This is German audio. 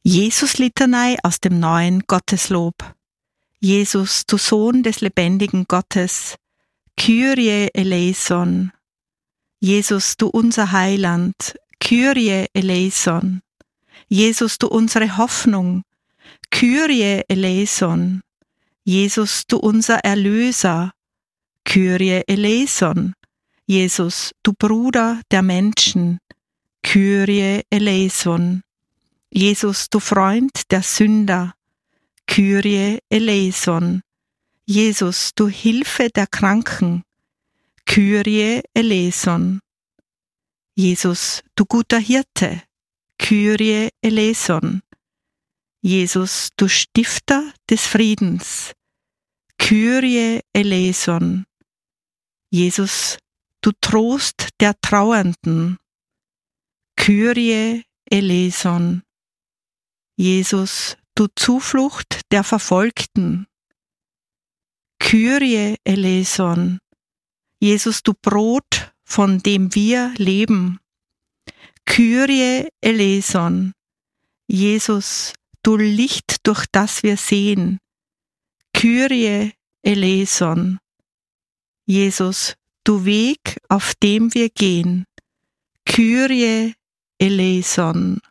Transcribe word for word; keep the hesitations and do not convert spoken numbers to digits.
Jesus-Litanei aus dem neuen Gotteslob. Jesus, du Sohn des lebendigen Gottes, Kyrie eleison. Jesus, du unser Heiland, Kyrie eleison. Jesus, du unsere Hoffnung, Kyrie eleison. Jesus, du unser Erlöser, Kyrie eleison. Jesus, du Bruder der Menschen, Kyrie eleison. Jesus, du Freund der Sünder, Kyrie eleison. Jesus, du Hilfe der Kranken, Kyrie eleison. Jesus, du guter Hirte, Kyrie eleison. Jesus, du Stifter des Friedens, Kyrie eleison. Jesus, du Trost der Trauernden, Kyrie eleison. Jesus, du Zuflucht der Verfolgten, Kyrie eleison. Jesus, du Brot, von dem wir leben, Kyrie eleison. Jesus, du Licht, durch das wir sehen, Kyrie eleison. Jesus, du Weg, auf dem wir gehen, Kyrie eleison.